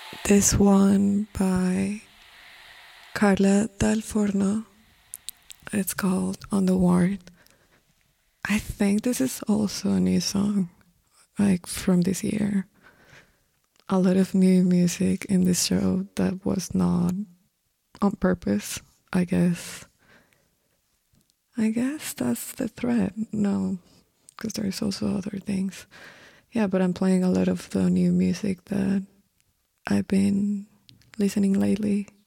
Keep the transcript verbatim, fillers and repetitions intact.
this one by Carla Dal Forno. It's called On the Ward. I think this is also a new song, like from this year. A lot of new music in this show that was not on purpose, I guess. I guess that's the thread. No, because there's also other things. Yeah, but I'm playing a lot of the new music that I've been listening lately.